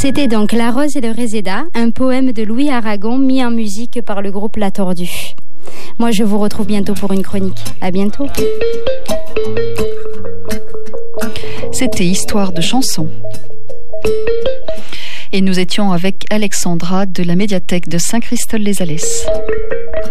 C'était donc La Rose et le Réséda, un poème de Louis Aragon mis en musique par le groupe La Tordue. Moi, je vous retrouve bientôt pour une chronique. À bientôt. C'était Histoire de chansons. Et nous étions avec Alexandra de la médiathèque de Saint-Christol-les-Alès.